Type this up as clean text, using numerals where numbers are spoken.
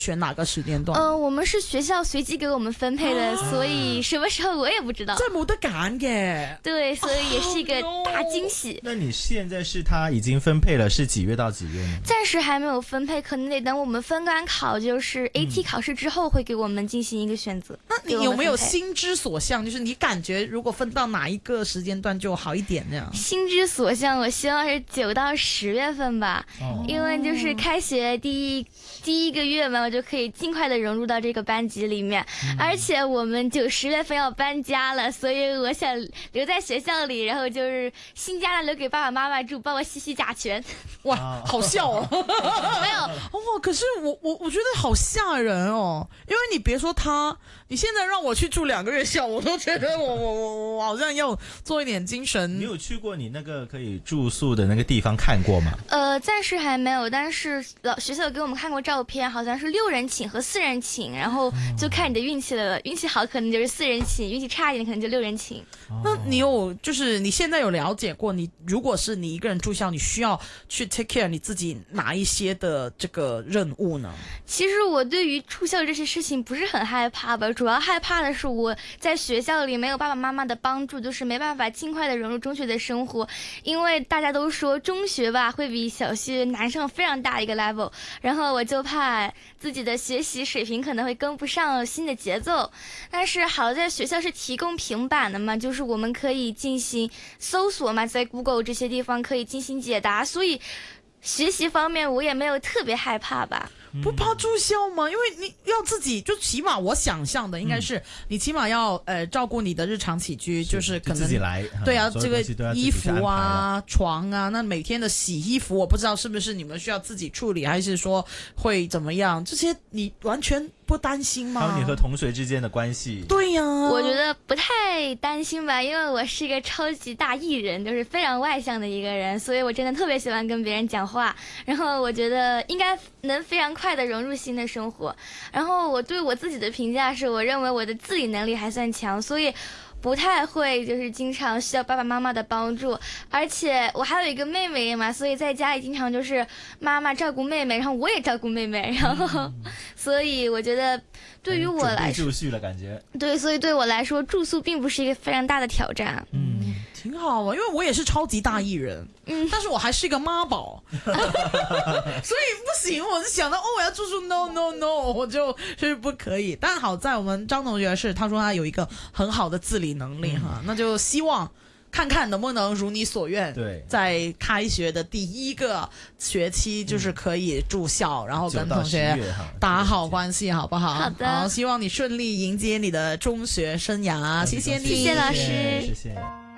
选哪个时间段？ 我们是学校随机给我们分配的，所以什么时候我也不知道。 真係冇得揀嘅。 对，所以也是一个大惊喜。 那你现在是他已经分配了，是几月到几月呢？ 暂时还没有分配，可能得等我们分管考，就是 AT 考试之后会给我们进行一个选择。 那你有没有心之所向？就是你感觉如果分到哪一个时间段就好一点那样？ 心之所向，我希望是9到10月份吧，因为就是开学第一个月嘛，我就可以尽快的融入到这个班级里面。而且我们9、10月份要搬家了，所以我想留在学校里，然后就是新家呢留给爸爸妈妈住，帮我吸甲醛。 哇，好笑哦！ 没有哦，可是我觉得好吓人哦，因为你别说他，你现在让我去住2个月校，我都觉得我好像要做一点精神。 你有去过你那个可以住宿的那个地方看过吗？ 暂时还没有，但是学校有给我们看过照片，好像是6人寝和4人寝，然后就看你的运气了，运气好可能就是4人寝，运气差一点可能就6人寝。 那你有就是你现在有了解过，你如果是你一个人住校，你需要去 take care 你自己哪一些的这个任务呢？ 其实我对于住校这些事情不是很害怕吧，主要害怕的是我在学校里没有爸爸妈妈的帮助，就是没办法尽快的融入中学的生活，因为大家都说中学吧会比小学难上非常大一个 level， 然后我就怕自己的学习水平可能会跟不上新的节奏。但是好在学校是提供平板的嘛，就是我们可以进行搜索嘛，在 Google 这些地方可以进行解答，所以学习方面我也没有特别害怕吧。 不怕住校吗？因为你要自己，就起码我想象的应该是，你起码要照顾你的日常起居，就是可能自己来。 对啊，这个衣服啊、 床啊，那每天的洗衣服，我不知道是不是你们需要自己处理，还是说会怎么样？这些你完全不担心吗？ 还有你和同学之间的关系。 对呀， 我觉得不太担心吧，因为我是一个超级大艺人，就是非常外向的一个人，所以我真的特别喜欢跟别人讲话，然后我觉得应该能非常快的融入新的生活。然后我对我自己的评价是，我认为我的自理能力还算强，所以不太会就是经常需要爸爸妈妈的帮助，而且我还有一个妹妹嘛，所以在家里经常就是妈妈照顾妹妹，然后我也照顾妹妹，然后所以我觉得对于我来说， 住宿了感觉。 对，所以对我来说住宿并不是一个非常大的挑战。 挺好啊，因为我也是超级大艺人，但是我还是一个妈宝，所以不行，我就想到我要住宿 no， 我就是不可以。但好在我们张同学是他说他有一个很好的自理能力哈，那就希望看看能不能如你所愿， 对， 在开学的第1个学期就是可以住校，然后跟同学打好关系，好不好？ 好的， 好，希望你顺利迎接你的中学生涯，谢谢你， 谢谢老师， 谢谢。